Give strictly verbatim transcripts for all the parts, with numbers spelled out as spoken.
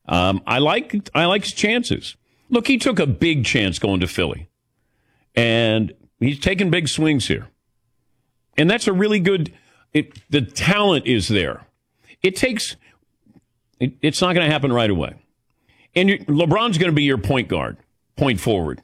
Um, I like I like his chances. Look, he took a big chance going to Philly, and he's taking big swings here. And that's a really good. It, the talent is there. It takes. It, it's not going to happen right away. And you, LeBron's going to be your point guard, point forward,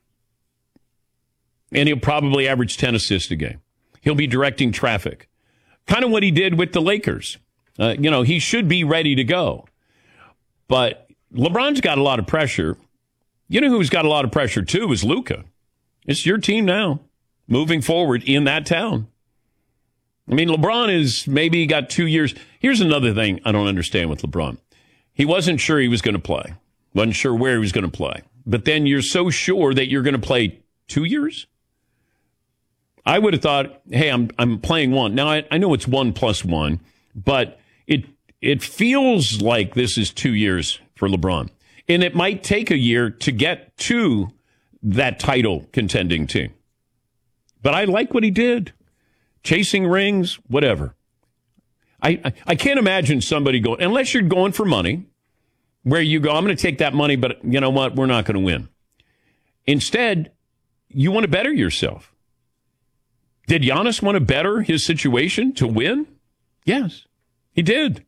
and he'll probably average ten assists a game. He'll be directing traffic, kind of what he did with the Lakers. Uh, you know, he should be ready to go. But LeBron's got a lot of pressure. You know who's got a lot of pressure, too, is Luka. It's your team now, moving forward in that town. I mean, LeBron is maybe got two years. Here's another thing I don't understand with LeBron. He wasn't sure he was going to play. Wasn't sure where he was going to play. But then you're so sure that you're going to play two years? I would have thought, hey, I'm I'm playing one. Now, I, I know it's one plus one, but it it feels like this is two years for LeBron. And it might take a year to get to that title contending team. But I like what he did. Chasing rings, whatever. I, I, I can't imagine somebody going, unless you're going for money, where you go, I'm going to take that money, but you know what? We're not going to win. Instead, you want to better yourself. Did Giannis want to better his situation to win? Yes, he did.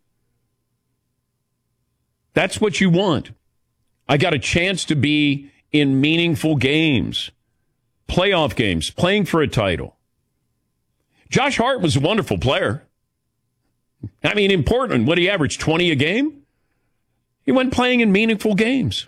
That's what you want. I got a chance to be in meaningful games, playoff games, playing for a title. Josh Hart was a wonderful player. I mean, in Portland, what, he averaged twenty a game? He went playing in meaningful games.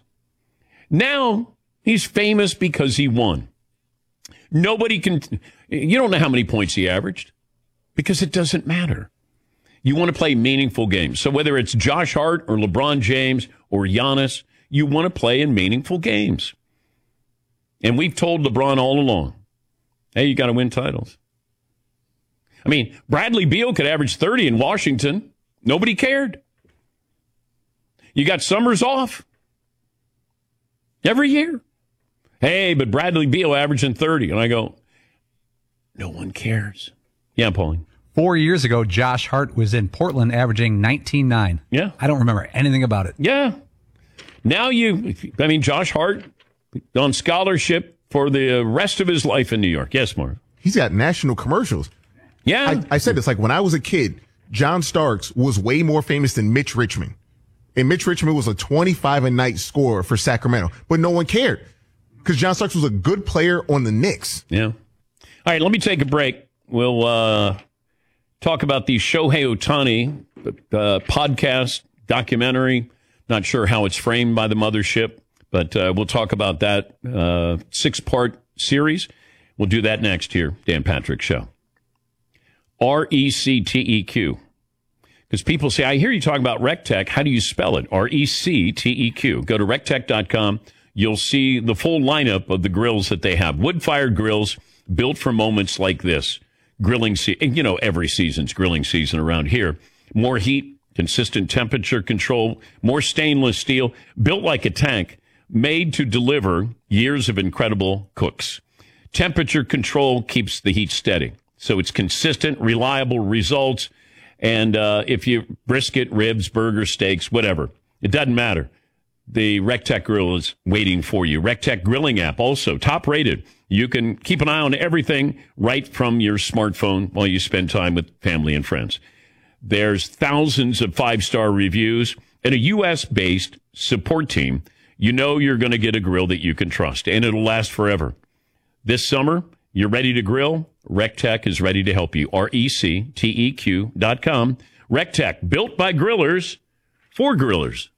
Now he's famous because he won. Nobody can, you don't know how many points he averaged because it doesn't matter. You want to play meaningful games. So whether it's Josh Hart or LeBron James or Giannis, you want to play in meaningful games. And we've told LeBron all along, hey, you got to win titles. I mean, Bradley Beal could average thirty in Washington. Nobody cared. You got summers off every year. Hey, but Bradley Beal averaging thirty. And I go, no one cares. Yeah, Pauline. Four years ago, Josh Hart was in Portland averaging nineteen nine. Yeah. I don't remember anything about it. Yeah. Now you, I mean, Josh Hart on scholarship for the rest of his life in New York. Yes, Marv. He's got national commercials. Yeah. I, I said this, like when I was a kid, John Starks was way more famous than Mitch Richmond. And Mitch Richmond was a twenty-five a night scorer for Sacramento. But no one cared because John Starks was a good player on the Knicks. Yeah. All right, let me take a break. We'll uh, talk about the Shohei Ohtani uh, podcast, documentary. Not sure how it's framed by the mothership, but uh, we'll talk about that uh, six-part series. We'll do that next here, Dan Patrick Show. R E C T E Q. Because people say, I hear you talk about RecTech. How do you spell it? R E C T E Q. Go to rec tech dot com. You'll see the full lineup of the grills that they have. Wood-fired grills built for moments like this. Grilling season. You know, every season's grilling season around here. More heat, consistent temperature control, more stainless steel, built like a tank, made to deliver years of incredible cooks. Temperature control keeps the heat steady. So it's consistent, reliable results. And uh, if you brisket, ribs, burgers, steaks, whatever, it doesn't matter. The RecTech grill is waiting for you. RecTech grilling app also top rated. You can keep an eye on everything right from your smartphone while you spend time with family and friends. There's thousands of five-star reviews and a U S based support team. You know you're going to get a grill that you can trust, and it'll last forever. This summer, you're ready to grill? RecTech is ready to help you. R E C T E Q dot com. RecTech, built by grillers for grillers.